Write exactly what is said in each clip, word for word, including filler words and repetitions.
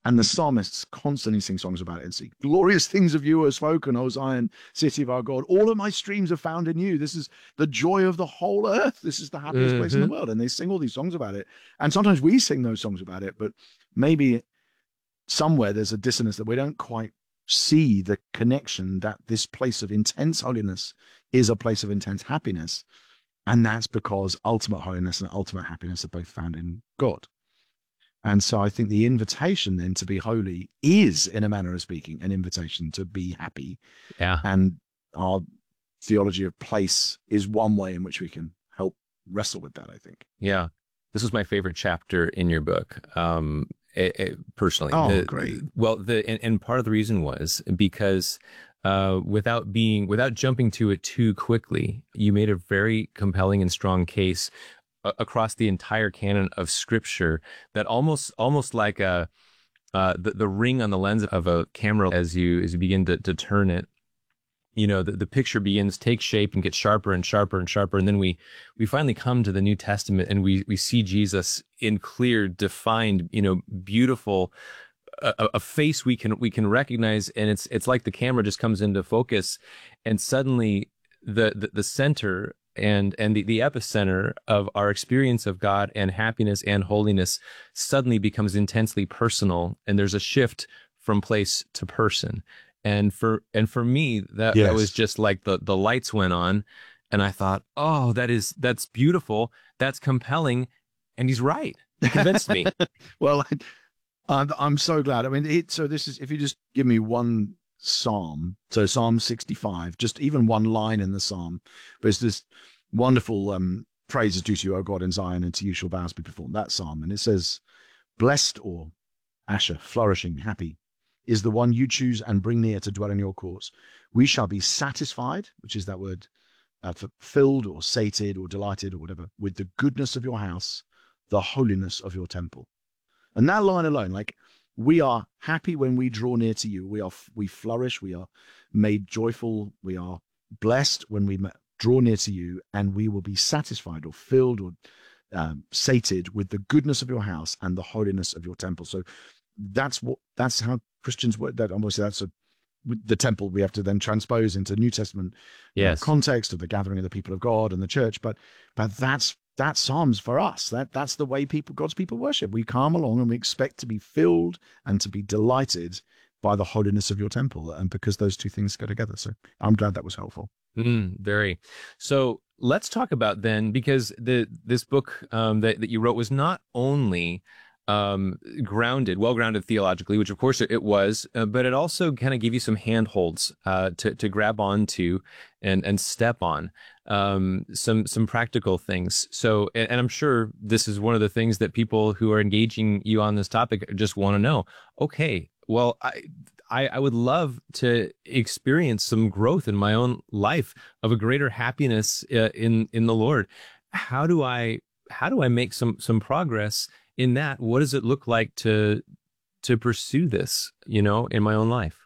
And the psalmists constantly sing songs about it and say, glorious things of you are spoken, O Zion, city of our God. All of my streams are found in you. This is the joy of the whole earth. This is the happiest place in the Hmm. world. And they sing all these songs about it. And sometimes we sing those songs about it, but maybe somewhere there's a dissonance that we don't quite see the connection that this place of intense holiness is a place of intense happiness. And that's because ultimate holiness and ultimate happiness are both found in God. And so I think the invitation then to be holy is, in a manner of speaking, an invitation to be happy. Yeah. And our theology of place is one way in which we can help wrestle with that, I think. Yeah. This was my favorite chapter in your book. Um, it, it, personally. Oh, the, great. Well, the, and, and part of the reason was because, uh, without being, without jumping to it too quickly, you made a very compelling and strong case across the entire canon of scripture that almost almost like a uh the, the ring on the lens of a camera, as you as you begin to, to turn it, you know, the, the picture begins to take shape and get sharper and sharper and sharper, and then we we finally come to the New Testament and we we see Jesus in clear, defined, you know, beautiful, a, a face we can we can recognize, and it's it's like the camera just comes into focus, and suddenly the the, the center and and the, the epicenter of our experience of God and happiness and holiness suddenly becomes intensely personal, and there's a shift from place to person. And for and for me, that, Yes. that was just like the the lights went on, and I thought, oh, that is that's beautiful, that's compelling, and he's right. He convinced me. Well, I'm, I'm so glad. I mean, it, so this is, if you just give me one psalm, so Psalm sixty-five, just even one line in the psalm, but it's this wonderful um, praise is due to you, O God, in Zion, and to you shall vows be performed. That psalm, and it says, blessed, or Asher, flourishing, happy, is the one you choose and bring near to dwell in your courts. We shall be satisfied, which is that word, uh, for filled or sated or delighted or whatever, with the goodness of your house, the holiness of your temple. And that line alone, like, we are happy when we draw near to you. We are, we flourish. We are made joyful. We are blessed when we draw near to you, and we will be satisfied or filled or um, sated with the goodness of your house and the holiness of your temple. So that's what, that's how Christians work. That obviously that's a, the temple we have to then transpose into New Testament Yes. uh, context of the gathering of the people of God and the church. But, but that's, that Psalms for us. That that's the way people, God's people worship. We come along and we expect to be filled and to be delighted by the holiness of your temple, and because those two things go together. So I'm glad that was helpful. Mm, very. So let's talk about then, because the this book um, that that you wrote was not only um, grounded, well grounded theologically, which of course it was, uh, but it also kind of gave you some handholds uh, to to grab onto and and step on. Um, some some practical things. So, and, and I'm sure this is one of the things that people who are engaging you on this topic just want to know. Okay, well, I, I I would love to experience some growth in my own life of a greater happiness uh, in in the Lord. How do I how do I make some some progress in that? What does it look like to to pursue this, you know, in my own life?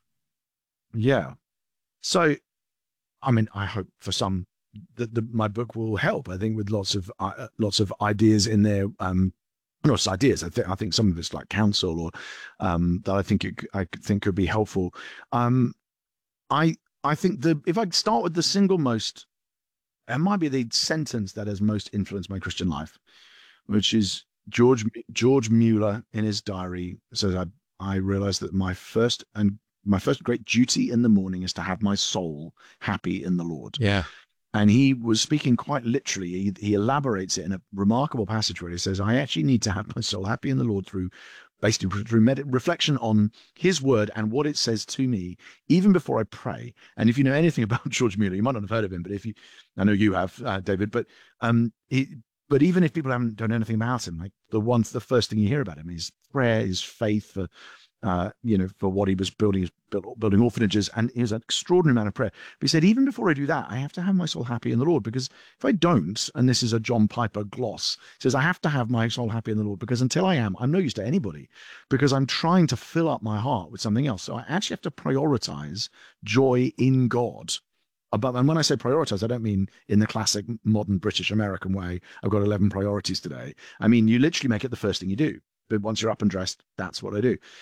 Yeah. So, I mean, I hope for some that the, my book will help. I think with lots of uh, lots of ideas in there. Um, not just ideas. I think I think some of it's like counsel, or um, that I think it, I think could be helpful. Um, I I think the if I start with the single most, it might be the sentence that has most influenced my Christian life, which is George George Mueller in his diary says, I I realized that my first and my first great duty in the morning is to have my soul happy in the Lord. Yeah. And he was speaking quite literally. He, he elaborates it in a remarkable passage where he says, I actually need to have my soul happy in the Lord through basically through med- reflection on his word and what it says to me, even before I pray. And if you know anything about George Mueller, you might not have heard of him, but if you, I know you have, uh, David, but um, he, but even if people haven't done anything about him, like the one, the first thing you hear about him is prayer, is faith for, uh, you know, for what he was building, build, building orphanages, and he was an extraordinary man of prayer. But he said, even before I do that, I have to have my soul happy in the Lord, because if I don't, and this is a John Piper gloss, he says, I have to have my soul happy in the Lord, because until I am, I'm no use to anybody, because I'm trying to fill up my heart with something else. So I actually have to prioritize joy in God. About, and when I say prioritize, I don't mean in the classic modern British American way, I've got eleven priorities today. I mean, you literally make it the first thing you do. But once you're up and dressed, that's what I do.